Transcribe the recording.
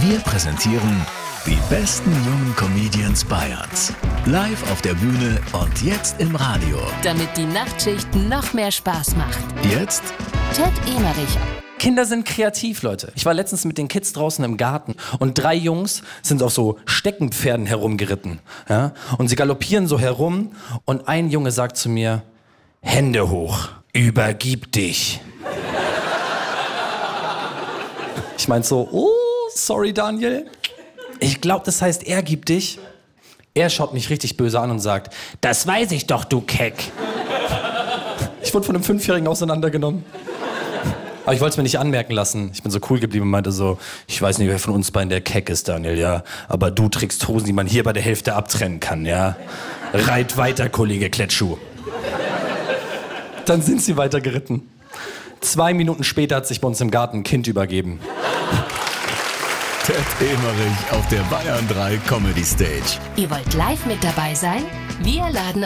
Wir präsentieren die besten jungen Comedians Bayerns. Live auf der Bühne und jetzt im Radio. Damit die Nachtschicht noch mehr Spaß macht. Jetzt Ted Emerich. Kinder sind kreativ, Leute. Ich war letztens mit den Kids draußen im Garten und 3 Jungs sind auf so Steckenpferden herumgeritten. Ja? Und sie galoppieren so herum und ein Junge sagt zu mir, Hände hoch, übergib dich. Ich meinte so, oh, sorry Daniel. Ich glaube, das heißt, er gibt dich. Er schaut mich richtig böse an und sagt, das weiß ich doch, du Keck. Ich wurde von einem 5-Jährigen auseinandergenommen. Aber ich wollte es mir nicht anmerken lassen. Ich bin so cool geblieben und meinte so, ich weiß nicht, wer von uns beiden der Keck ist, Daniel, ja. Aber du trägst Hosen, die man hier bei der Hälfte abtrennen kann, ja. Reit weiter, Kollege Klettschuh. Dann sind sie weiter geritten. 2 Minuten später hat sich bei uns im Garten ein Kind übergeben. Ted Emerich auf der Bayern 3 Comedy Stage. Ihr wollt live mit dabei sein? Wir laden